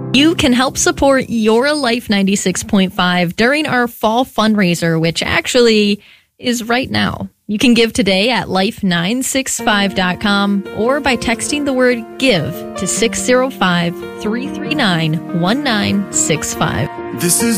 You can help support Your Life 96.5 during our fall fundraiser, which actually is right now. You can give today at life965.com or by texting the word GIVE to 605-339-1965. This is